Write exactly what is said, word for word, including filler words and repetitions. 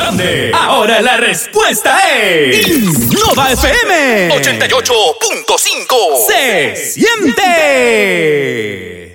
grande. Ahora la respuesta es Innova F M ochenta y ocho punto cinco. Se siente.